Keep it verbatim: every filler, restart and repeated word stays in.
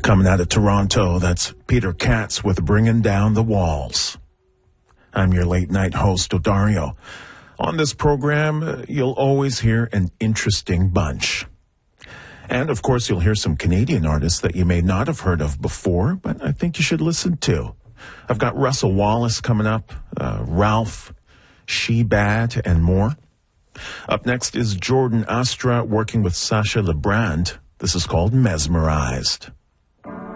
Coming out of Toronto, that's Peter Katz with Bringing Down the Walls. I'm your late-night host, Odario. On this program, you'll always hear an interesting bunch. And, of course, you'll hear some Canadian artists that you may not have heard of before, but I think you should listen to. I've got Russell Wallace coming up, uh, Ralph, She-Bad, and more. Up next is Jordan Astra working with Sacha Lebrand. This is called Mesmerized.